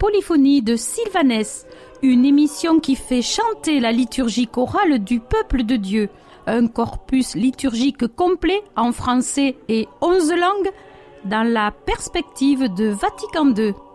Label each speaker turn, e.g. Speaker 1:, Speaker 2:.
Speaker 1: polyphonie de Sylvanès, une émission qui fait chanter la liturgie chorale du peuple de Dieu, un corpus liturgique complet en français et 11 langues dans la perspective de Vatican II.